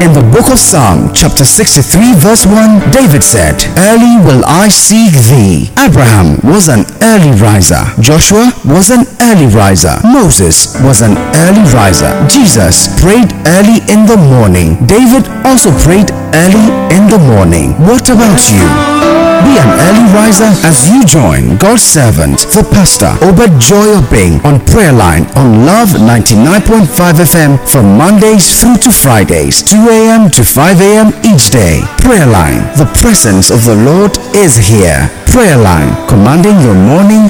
In the book of Psalm, chapter 63, verse 1, David said, "Early will I seek thee." Abraham was an early riser. Joshua was an early riser. Moses was an early riser. Jesus prayed early in the morning. David also prayed early in the morning. What about you? Be an early riser as you join God's servant, the pastor Obed Joy Obeng, on Prayer Line on Love 99.5 FM from Mondays through to Fridays, 2 a.m. to 5 a.m. each day. Prayer Line, the presence of the Lord is here. Prayer Line, commanding your morning